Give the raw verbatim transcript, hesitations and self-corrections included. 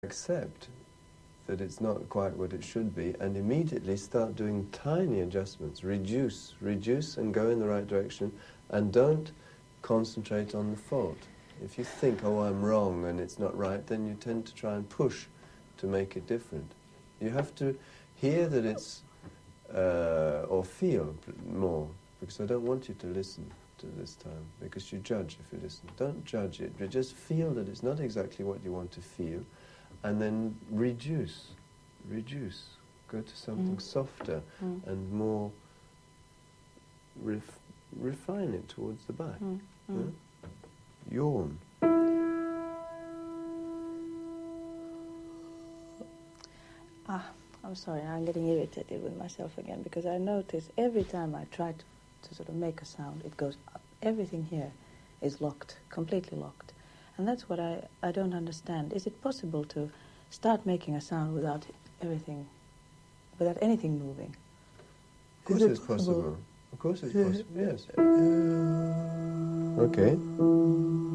accept that it's not quite what it should be, and immediately start doing tiny adjustments. Reduce, reduce and go in the right direction, and don't concentrate on the fault. If you think, oh, I'm wrong and it's not right, then you tend to try and push to make it different. You have to hear that it's, uh, or feel more, because I don't want you to listen to this time, because you judge if you listen. Don't judge it, but just feel that it's not exactly what you want to feel, and then reduce, reduce. Go to something mm. softer mm. and more, ref refine it towards the back. Mm. Mm. Yeah? Yawn. Ah, I'm sorry, I'm getting irritated with myself again, because I notice every time I try to, to sort of make a sound, it goes up. Everything here is locked, completely locked. And that's what I, I don't understand. Is it possible to start making a sound without everything, without anything moving? Of course it's possible. Of course it's possible, yes. Okay.